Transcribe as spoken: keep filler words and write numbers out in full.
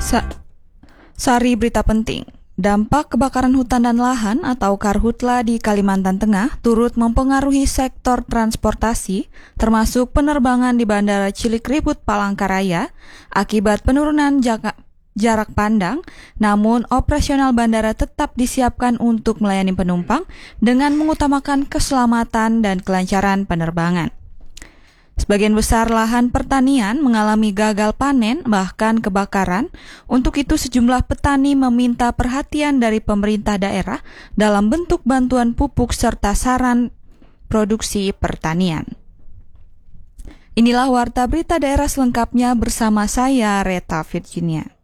Sa- Sari berita penting. Dampak kebakaran hutan dan lahan atau karhutla di Kalimantan Tengah turut mempengaruhi sektor transportasi, termasuk penerbangan di Bandara Cilikriwut Palangkaraya akibat penurunan jaka, jarak pandang, namun operasional bandara tetap disiapkan untuk melayani penumpang dengan mengutamakan keselamatan dan kelancaran penerbangan. Sebagian besar lahan pertanian mengalami gagal panen bahkan kebakaran. Untuk itu sejumlah petani meminta perhatian dari pemerintah daerah dalam bentuk bantuan pupuk serta saran produksi pertanian. Inilah Warta Berita Daerah selengkapnya bersama saya, Reta Virginia.